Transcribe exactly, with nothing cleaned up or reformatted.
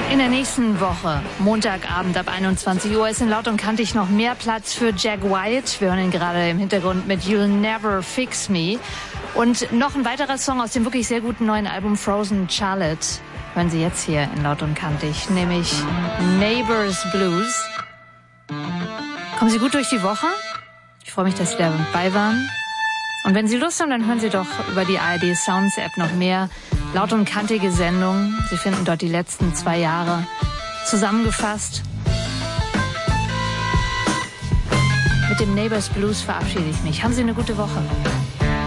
In der nächsten Woche, Montagabend ab einundzwanzig Uhr, ist in Laut und Kantig noch mehr Platz für Jack White. Wir hören ihn gerade im Hintergrund mit You'll Never Fix Me. Und noch ein weiterer Song aus dem wirklich sehr guten neuen Album Frozen Charlotte hören Sie jetzt hier in Laut und Kantig, nämlich Neighbors Blues. Kommen Sie gut durch die Woche. Ich freue mich, dass Sie dabei waren. Und wenn Sie Lust haben, dann hören Sie doch über die A R D Sounds App noch mehr laut und kantige Sendungen. Sie finden dort die letzten zwei Jahre zusammengefasst. Mit dem Neighbors Blues verabschiede ich mich. Haben Sie eine gute Woche.